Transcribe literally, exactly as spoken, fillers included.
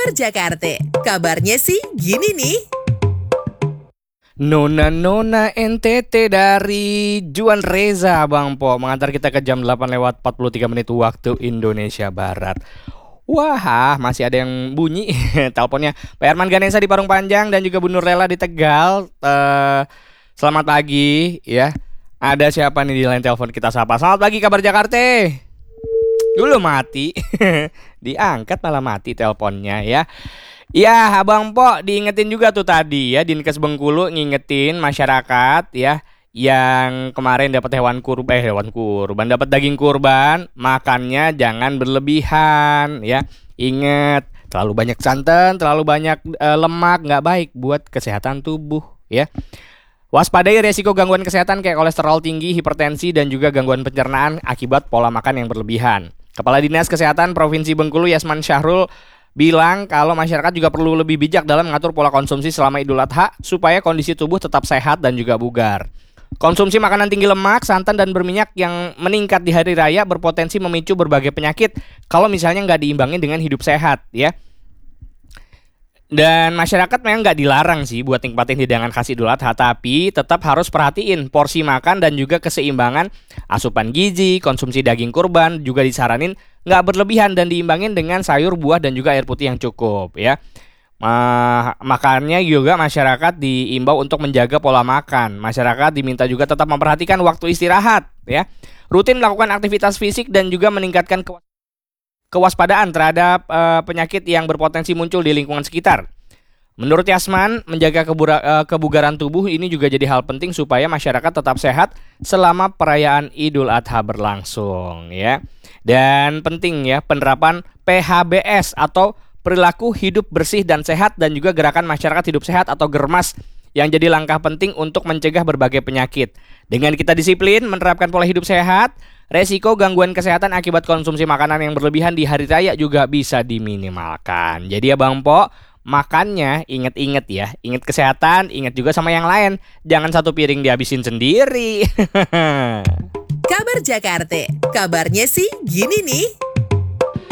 Kabar Jakarta, kabarnya sih gini nih. Nona-nona N T T dari Juan Reza Bang Po mengantar kita ke jam delapan lewat empat puluh tiga menit waktu Indonesia Barat. Wah, masih ada yang bunyi teleponnya. Pak Herman Ganesa di Parung Panjang dan juga Bu Nurlela di Tegal. Uh, selamat pagi ya. Ada siapa nih di line telepon kita sapa? Selamat pagi Kabar Jakarta. Dulu mati. Diangkat malah mati teleponnya ya. Ya, Abang Po diingetin juga tuh tadi ya, Dinkes Bengkulu ngingetin masyarakat ya yang kemarin dapat hewan kurban, eh hewan kurban, dapat daging kurban, makannya jangan berlebihan ya. Ingat, terlalu banyak santan, terlalu banyak e, lemak nggak baik buat kesehatan tubuh ya. Waspadai resiko gangguan kesehatan kayak kolesterol tinggi, hipertensi dan juga gangguan pencernaan akibat pola makan yang berlebihan. Kepala Dinas Kesehatan Provinsi Bengkulu Yasman Syahrul bilang kalau masyarakat juga perlu lebih bijak dalam mengatur pola konsumsi selama Idul Adha supaya kondisi tubuh tetap sehat dan juga bugar. Konsumsi makanan tinggi lemak, santan dan berminyak yang meningkat di hari raya berpotensi memicu berbagai penyakit kalau misalnya nggak diimbangin dengan hidup sehat ya. Dan masyarakat memang nggak dilarang sih buat nikmatin hidangan khas Idul Adha, tapi tetap harus perhatiin porsi makan dan juga keseimbangan asupan gizi. Konsumsi daging kurban juga disaranin nggak berlebihan dan diimbangin dengan sayur, buah dan juga air putih yang cukup ya. Ma- makanya juga masyarakat diimbau untuk menjaga pola makan. Masyarakat diminta juga tetap memperhatikan waktu istirahat ya. Rutin melakukan aktivitas fisik dan juga meningkatkan kewas- kewaspadaan terhadap uh, penyakit yang berpotensi muncul di lingkungan sekitar. Menurut Yasman, menjaga kebura- uh, kebugaran tubuh ini juga jadi hal penting supaya masyarakat tetap sehat selama perayaan Idul Adha berlangsung ya. Dan penting ya penerapan P H B S atau perilaku hidup bersih dan sehat dan juga gerakan masyarakat hidup sehat atau Germas yang jadi langkah penting untuk mencegah berbagai penyakit. Dengan kita disiplin menerapkan pola hidup sehat, resiko gangguan kesehatan akibat konsumsi makanan yang berlebihan di hari raya juga bisa diminimalkan. Jadi ya Bang Po, makannya inget-inget ya, inget kesehatan, inget juga sama yang lain. Jangan satu piring dihabisin sendiri. Kabar Jakarta, kabarnya sih gini nih.